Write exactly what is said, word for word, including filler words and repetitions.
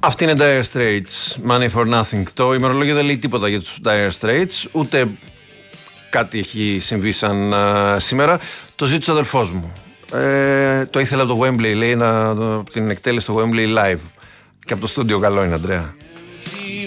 Αυτή είναι Dire Straits, Money for Nothing. Το ημερολόγιο δεν λέει τίποτα για τους Dire Straits, ούτε κάτι έχει συμβεί σαν uh, σήμερα. Το ζήτησε ο αδελφός μου. Ε, το ήθελα από το Wembley, λέει, να, την εκτέλεση στο Wembley live. Και από το στούντιο καλό είναι, Αντρέα.